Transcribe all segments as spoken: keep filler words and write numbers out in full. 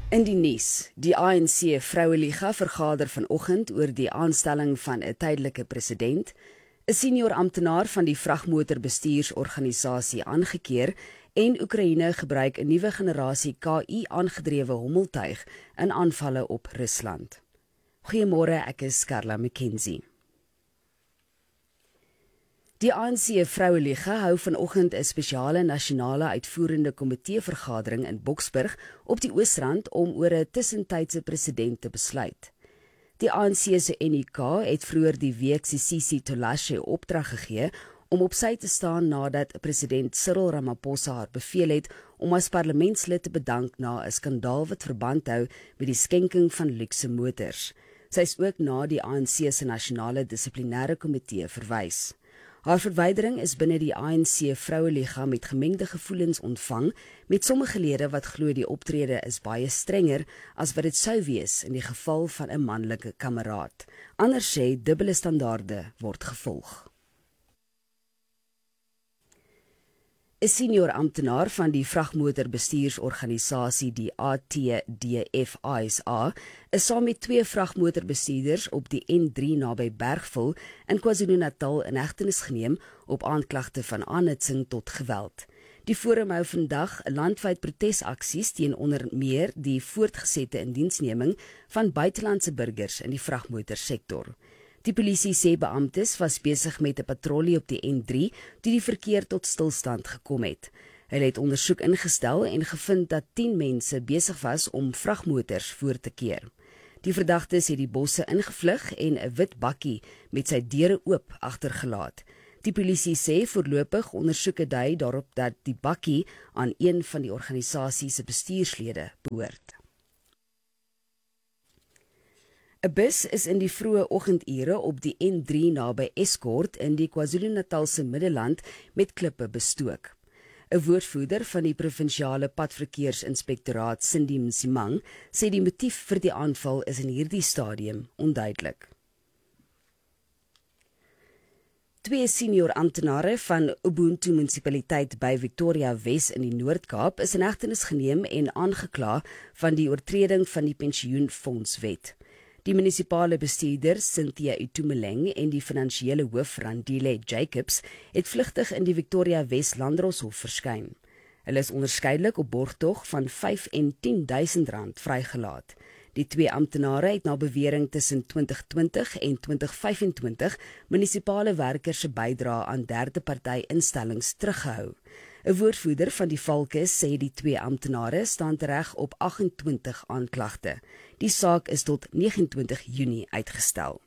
In die nuus, die A N C Vroueliga vergader vanoggend oor die aanstelling van 'n tydelike president, 'n senior amptenaar van die vragmotorbestuursorganisasie aangekeer en Oekraïne gebruik 'n nuwe generasie K I-aangedrewe hommeltuig in aanvalle op Rusland. Goeiemôre, ek is Carla McKenzie. Die A N C Vroueliga hou vanoggend 'n spesiale nasionale uitvoerende komitee vergadering in Boksburg op die Oosrand om oor 'n tussentydse president te besluit. Die A N C se N I K het vroeër die week Sisisi Tolashe opdrag gegee om op sy te staan nadat president Cyril Ramaphosa haar beveel het om as parlementslid te bedank na 'n skandaal wat verband hou met die skenking van luukse motors. Sy is ook na die A N C se nasionale dissiplinêre komitee verwys. Haar verwydering is binne die A N C Vroueliga met gemengde gevoelens ontvang, met sommige lede wat glo die optrede is baie strenger as wat dit sou wees in die geval van 'n manlike kameraad. Ander sê dubbele standaarde word gevolg. 'n Senior amptenaar van die vragmotorbestuursorganisasie, die A T D F I S A, is saam met twee vragmotorbestuurders op die N drie naby Bergville in KwaZulu-Natal in hegtenis geneem op aanklagte van aanhitsing tot geweld. Die forum hou vandag landwyd protesaksies teen onder meer die voortgesette indiensneming van buitelandse burgers in die vragmotorsektor. Die polisie sê beamptes was besig met 'n patrollie op die N drie toe die verkeer tot stilstand gekom het. Hulle het ondersoek ingestel en gevind dat tien mense besig was om vragmotors voor te keer. Die verdagtes het die bosse ingevlug en 'n wit bakkie met sy deure oop agtergelaat. Die polisie sê voorlopig ondersoeke dui daarop dat die bakkie aan een van die organisasie se bestuurslede behoort. 'n Bus is in die vroeë oggendure op die N drie naby Escourt in die KwaZulu-Natalse Middelland met klippe bestook. 'n Woordvoerder van die provinsiale padverkeersinspektoraat, Cindy Msimang, sê die motief vir die aanval is in hierdie stadium onduidelik. Twee senior amptenare van Ubuntu munisipaliteit by Victoria Wes in die Noord-Kaap is in hegtenis geneem en aangekla van die oortreding van die pensioenfondswet. Die munisipale bestuurder, Cynthia Itumeleng, en die finansiële hoof, Randile Jacobs, het vlugtig in die Victoria Wes Landdroshof verskyn. Hulle is onderskeidelik op borgtog van vyf en tien duisend rand vrygelaat. Die twee amptenare het na bewering tussen twintig twintig en twintig vyf en twintig munisipale werkers se bydrae aan derde party instellings teruggehou. 'n Woordvoerder van die Valke sê die twee amptenare staan tereg op agt en twintig aanklagte. Die saak is tot nege en twintig Junie uitgestel.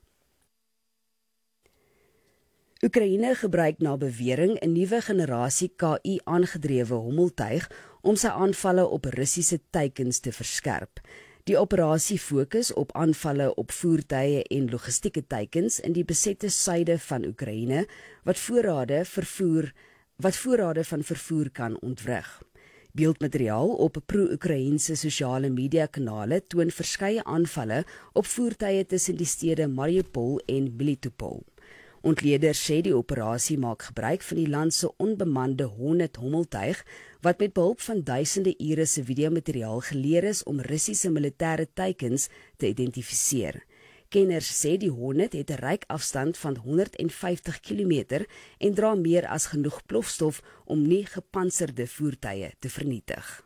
Oekraïne gebruik na bewering 'n nuwe generasie K I-aangedrewe hommeltuig om sy aanvalle op Russiese teikens te verskerp. Die operasie fokus op aanvalle op voertuie en logistieke teikens in die besette suide van Oekraïne wat voorrade vervoer wat voorrade van vervoer kan ontwrig. Beeldmateriaal op pro-Oekraïense sosiale media kanale toon verskeie aanvalle op voertuie tussen die stede Mariupol en Melitopol. Ontleeders sê die operasie maak gebruik van die land se onbemande Hornet hommeltuig wat met behulp van duisende ure se videomateriaal geleer is om Russiese militêre teikens te identifiseer. Kenners sê die Hornet het 'n ryk afstand van honderd en vyftig kilometer en dra meer as genoeg plofstof om nie gepantserde voertuie te vernietig.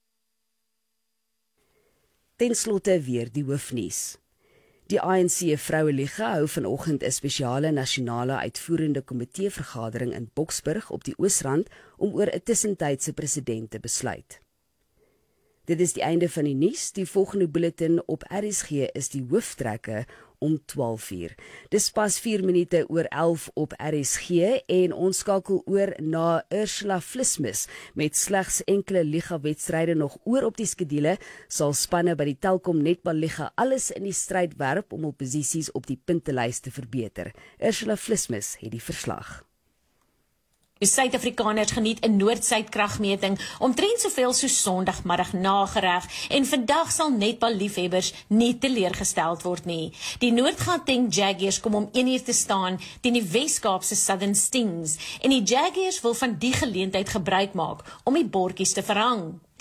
Ten slotte weer die hoofnuus. Die A N C Vroueliga hou vanoggend 'n spesiale nasionale uitvoerende komitee vergadering in Boksburg op die Oosrand om oor 'n tussentydse president te besluit. Dit is die einde van die nuus. Die volgende bulletin op R S G is die hooftrekke om twaalf uur. Dis pas vier minute oor elf op R S G en ons skakel oor na Ursula Vlismus. Met slegs enkele liga-wedstryde nog oor op die skedule, sal spanne by die Telkom Netball Liga alles in die stryd werp om hul posisies op die puntelys te verbeter. Ursula Vlismus het die verslag. Die Suid-Afrikaners geniet 'n noord-suid kragmeting omtrent soveel soos Sondagmiddag nagereg en vandag sal netballiefhebbers nie teleurgesteld word nie. Die Noord-Gauteng Jaguars kom om een uur te staan teen die Wes-Kaapse Southern Stings en die Jaguars wil van die geleentheid gebruik maak om die bordjies te verhang.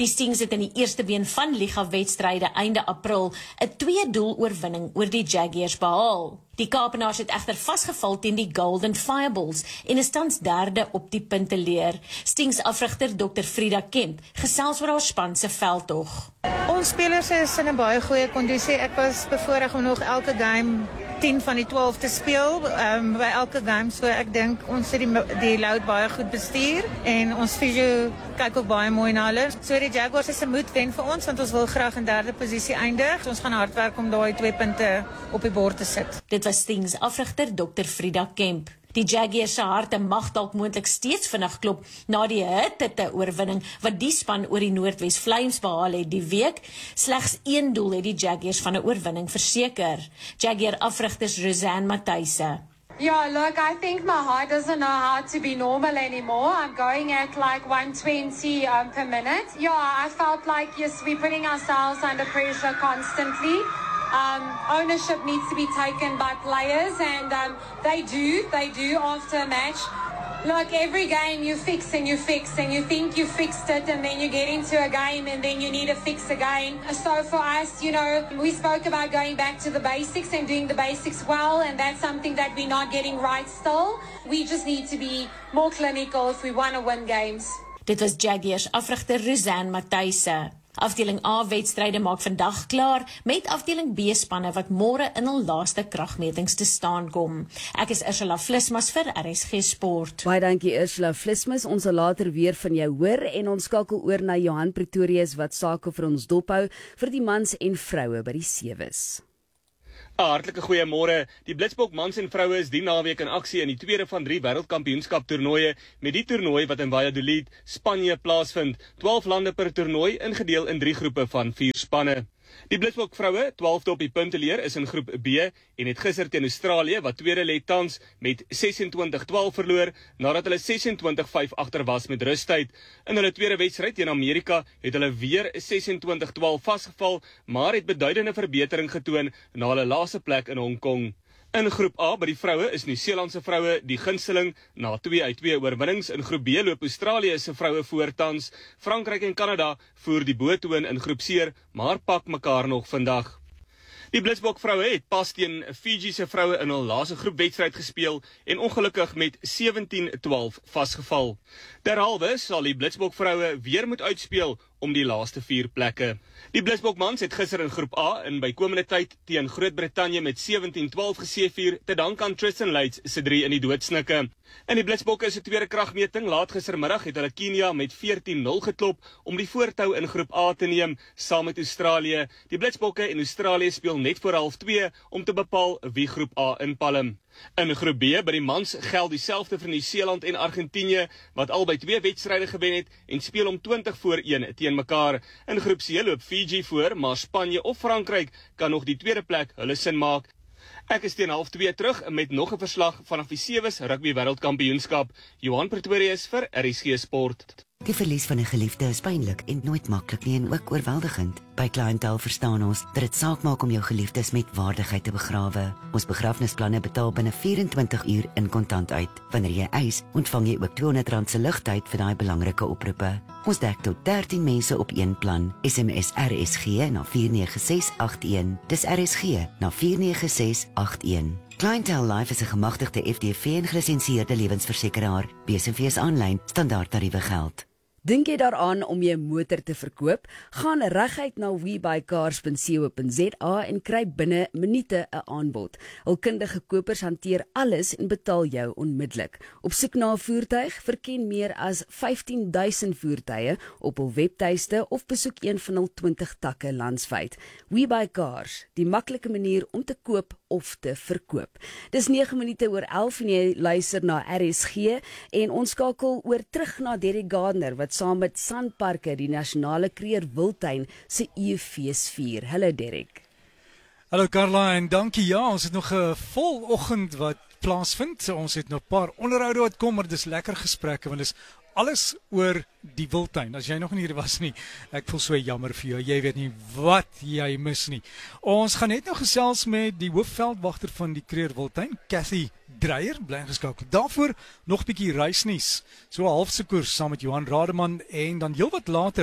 Die Stings het in die eerste been van liga-wedstryde einde April 'n twee-doel oorwinning oor die Jaguars behaal. Die Kaapenaars het egter vasgeval teen die Golden Fireballs en is tans derde op die punteleer. Stings afrigter dokter Frida Kemp gesels oor haar span se veldtog. Ons spelers is in 'n baie goeie kondisie. Ek was bevoorreg om nog elke game tien van die twaalf te speel um, by elke game, so ek dink ons het die, die load baie goed bestuur en ons fysio kyk ook baie mooi na hulle. So die Jaguars is 'n moedwen vir ons want ons wil graag in derde posisie eindig. Ons gaan hard werk om daai twee punte op die bord te sit. Dit was Stings afrigter dokter Frida Kemp. Die Jaguars se harte mag dalk moontlik steeds vinnig klop na die hitte oorwinning wat die span oor die Noordwes Flames behaal het die week. Slegs een doel het die Jaguars van 'n oorwinning verseker. Jaguar afrigters Rosanne Matthijsse. Yeah, look, I think my heart doesn't know how to be normal anymore. I'm going at like one twenty um, per minute. Yeah, I felt like, yes, we're putting ourselves under pressure constantly. Um, ownership needs to be taken by players, and um, they do, they do after a match. Look, every game you fix and you fix and you think you fixed it, and then you get into a game and then you need to fix again. So for us, you know, we spoke about going back to the basics and doing the basics well, and that's something that we're not getting right still. We just need to be more clinical if we want to win games. Dit was Jaguars afrigter Rosanne Matthijsse. Afdeling A wedstryde maak vandag klaar met afdeling B spanne wat môre in hul laaste kragmetings te staan kom. Ek is Ursula Vlismas vir R S G Sport. Baie dankie Ursula Vlismas. Ons sal later weer van jou hoor en ons skakel oor na Johan Pretorius wat sake vir ons dophou vir die mans en vroue by die sewes. Hartlike goeiemôre. Die Blitsbok mans en vroue is die naweek in aksie in die tweede van drie wêreldkampioenskap toernooie met die toernooi wat in Valladolid, Spanje plaasvind. twaalf lande per toernooi ingedeel in drie groepe van vier spanne. Die Blitsbok vroue, twaalfde op die punteleer, is in groep B en het gister teen Australië wat tweede lê tans met sesentwintig twaalf verloor nadat hulle sesentwintig vyf agter was met rustyd. In hulle tweede wedstryd teen Amerika het hulle weer sesentwintig twaalf vasgeval, maar het beduidende verbetering getoon na hulle laaste plek in Hong Kong. In groep A by die vroue is Nieu-Seelandse vroue die gunsteling na twee uit twee oorwinnings. In groep B loop Australië se vroue voor tans. Frankryk en Kanada voer die boetoon in groep C, maar pak mekaar nog vandag. Die Blitsbok vroue het pas teen Fiji se vroue in hul laaste groepwedstryd gespeel en ongelukkig met sewentien twaalf vasgeval. Derhalwe sal die Blitsbok vroue weer moet uitspeel om die laaste vier plekke. Die Blitsbok mans het gister in groep A in bykomende tyd teen Groot-Brittanje met sewentien twaalf geseëvier te dank aan Tristan Leitz se drie in die doodsnikke. In die Blitsbokke se tweede kragmeting laat gistermiddag het hulle Kenia met veertien nul geklop om die voortou in groep A te neem saam met Australië. Die Blitsbokke en Australië speel net voor half twee om te bepaal wie groep A inpalm. In groep B by die mans geld dieselfde vir Nieu-Seeland en Argentinië wat albei twee wedstryde gewen het en speel om twintig voor een teen mekaar. In groep C loop Fiji voor, maar Spanje of Frankryk kan nog die tweede plek hulle sin maak. Ek is teen half twee terug met nog 'n verslag vanaf die sewes rugby wêreldkampioenskap. Johan Pretorius vir R S G Sport. Die verlies van 'n geliefde is pynlik en nooit maklik nie en ook oorweldigend. By Clientele verstaan ons dat dit saak maak om jou geliefdes met waardigheid te begrawe. Ons begrafnisplanne betaal binne vyf-en-twintig uur in kontant uit. Wanneer jy eis, ontvang jy ook tweehonderd rand se ligtyd vir daai belangrike oproepe. Ons dek tot dertien mense op een plan. S M S R S G na vier nege ses agt een. Dis R S G na vier nege ses agt een. Clientele Life is 'n gemagtigde F D V en gelisensieerde lewensversekeraar. B S V's aanlyn standaardtariewe geld. Dink jy daaraan om jou motor te verkoop? Gaan reguit na webuycars punt co punt za en kry binne minute 'n aanbod. Hul kundige kopers hanteer alles en betaal jou onmiddellik. Op soek na 'n voertuig, verken meer as vyftien duisend voertuie op hul webtuiste of besoek een van hul twintig takke landwyd. WeBuyCars, die maklike manier om te koop of te verkoop. Dis nege minute oor elf en jy luister na R S G en ons skakel oor terug na Derek Gardner wat saam met Sanparke die nasionale Kreer Wildtuin se eefees vier. Hallo Derek. Hallo Carla en dankie. Ja, ons het nog 'n vol oggend wat plaasvind. Ons het nog 'n paar onderhoude wat kom, maar dis lekker gesprekke want dis alles oor die wildtuin. As jy nog nie hier was nie, ek voel so jammer vir jou. Jy weet nie wat jy mis nie. Ons gaan net nou gesels met die hoofveldwagter van die Kreer Wildtuin, Cathy Dreyer, bly ingeskakel. Daarvoor nog 'n bietjie reisnuus. So 'n halfse koers saam met Johan Rademan en dan heelwat later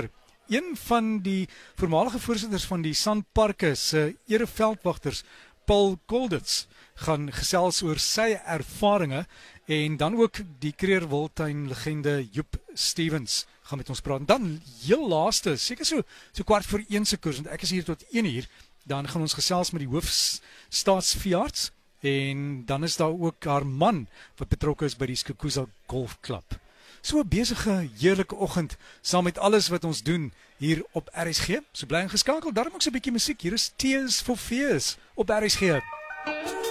een van die voormalige voorsitters van die Sanparke se ereveldwagters, Paul Kolditz, gaan gesels oor sy ervarings en dan ook die Kreer-Wildtuin legende Joep Stevens gaan met ons praat. En dan heel laaste, seker so so kwart voor een se koers, want ek is hier tot een uur, dan gaan ons gesels met die hoofstaatsveearts en dan is daar ook haar man wat betrokke is by die Skukuza Golfklub. So 'n besige, heerlike oggend saam met alles wat ons doen hier op R S G. So bly ingeskakel, daarom ook so 'n bietjie musiek. Hier is Tears for Fears op R S G.